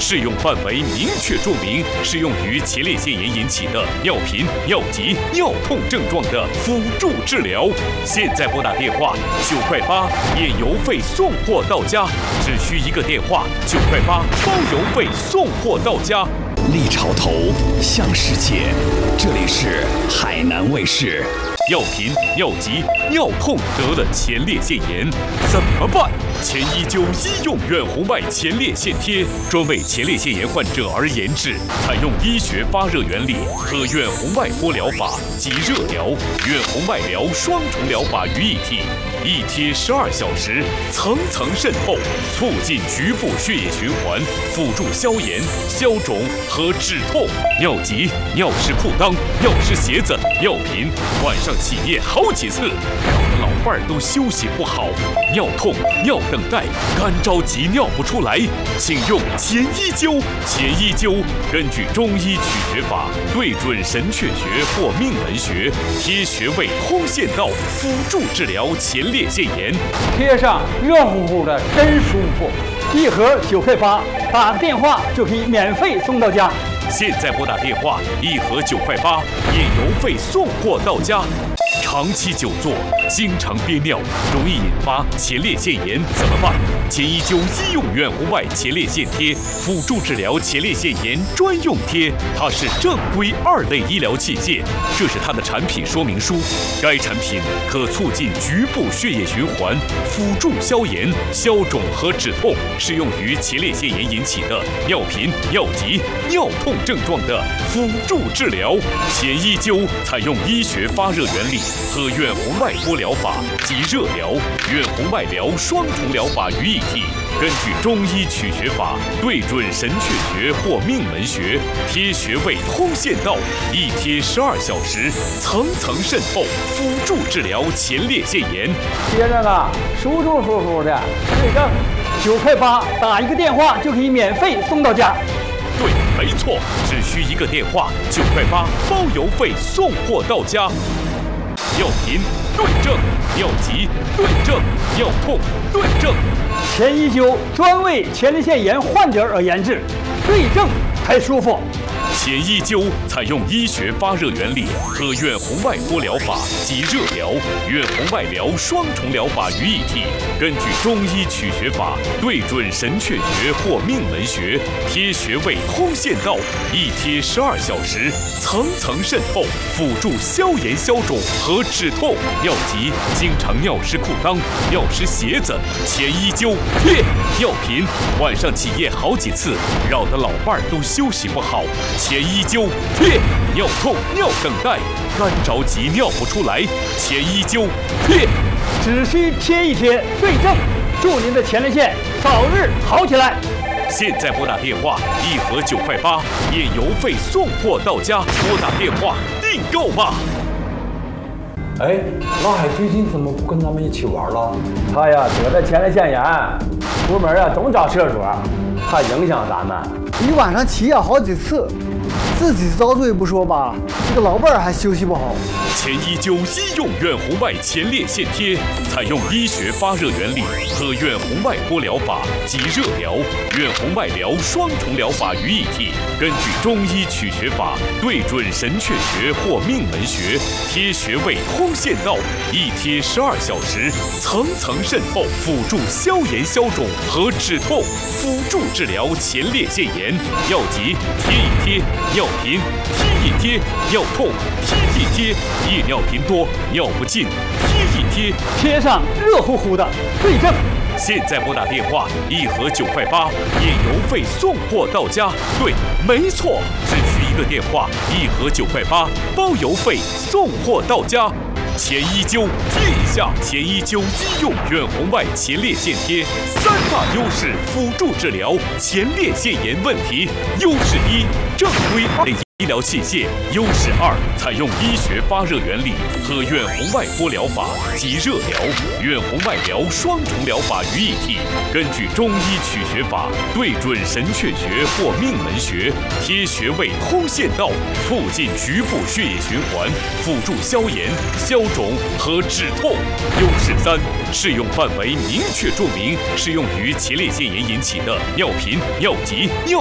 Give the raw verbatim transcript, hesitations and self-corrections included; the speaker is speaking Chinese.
适用范围明确注明适用于前列腺炎引起的尿频、尿急、尿痛症状的辅助治疗。现在拨打电话九块八，免邮费送货到家，只需一个电话九块八，包邮费送货到家。 立潮头向世界，这里是海南卫视。 尿频、尿急、尿痛得了前列腺炎怎么办？前一灸医用远红外前列腺贴，专为前列腺炎患者而研制，采用医学发热原理和远红外波疗法及热疗、远红外疗双重疗法于一体，一贴十二小时，层层渗透，促进局部血液循环，辅助消炎、消肿和止痛。尿急、尿湿裤裆、尿湿鞋子、尿频，晚上起夜好几次，搞得老伴儿都休息不好。尿痛、尿等待、干着急尿不出来，请用前一灸。前一灸根据中医取穴法，对准神阙穴或命门穴，贴穴位通线道，辅助治疗前列腺炎。 贴上热乎乎的，真舒服。一盒九块八，打个电话就可以免费送到家。 现在拨打电话，一盒九块八，免邮费送货到家。长期久坐，经常憋尿，容易引发前列腺炎，怎么办？前一灸医用远红外前列腺贴，辅助治疗前列腺炎专用贴，它是正规二类医疗器械。这是它的产品说明书。该产品可促进局部血液循环，辅助消炎、消肿和止痛，适用于前列腺炎引起的尿频、尿急、尿痛症状的辅助治疗。前一灸采用医学发热原理和远红外波疗法及热疗、远红外疗双重疗法于一体，根据中医取穴法，对准神阙穴或命门穴，贴穴位通线道，一贴十二小时，层层渗透，辅助治疗前列腺炎。 贴着呢，舒舒服服的，对症。九块八，打一个电话就可以免费送到家。 对，没错，只需一个电话，九块八，包邮费送货到家。尿频对症，尿急对症，尿痛对症。 前一灸专为前列腺炎患者而研制，对症才舒服。 前一灸采用医学发热原理和远红外波疗法及热疗、远红外疗双重疗法于一体，根据中医取穴法，对准神阙穴或命门穴，贴穴位通线道，一贴十二小时，层层渗透，辅助消炎消肿和止痛。尿急，经常尿湿裤裆、尿湿鞋子，前一灸贴。尿频，晚上起夜好几次，扰得老伴儿都休息不好。前一灸贴。尿痛、尿等待、干着急尿不出来，前一灸贴。 只需贴一贴，对症，祝您的前列腺早日好起来。 现在拨打电话，一盒九块八，免邮费送货到家。拨打电话订购吧。 哎，老海最近怎么不跟咱们一起玩了？ 他呀得了前列腺炎，出门呀总找厕所，怕影响咱们。 一晚上起夜好几次，自己遭罪不说吧，这个老伴儿还休息不好。 前一灸医用远红外前列腺贴，采用医学发热原理和远红外波疗法及热疗、远红外疗双重疗法于一体，根据中医取穴法，对准神阙穴或命门穴，贴穴位通线道，一贴十二小时，层层渗透，辅助消炎消肿和止痛，辅助治疗前列腺炎。尿急贴一贴，尿频贴一贴，尿痛贴一贴，夜尿频多、尿不尽，贴一贴， 贴上热乎乎的，对症。 现在拨打电话，一盒九块八，免邮费送货到家。对，没错，只需一个电话，一盒九块八，包邮费送货到家。前一灸贴一下，前一灸医用远红外前列腺贴，三大优势辅助治疗前列腺炎问题。优势一，正规二类医疗器械；优势二，采用医学发热原理和远红外波疗法及热疗、远红外疗双重疗法于一体，根据中医取穴法，对准神阙穴或命门穴，贴穴位通线道，促进局部血液循环，辅助消炎、消肿和止痛。优势三，适用范围明确注明适用于前列腺炎引起的尿频、尿急、尿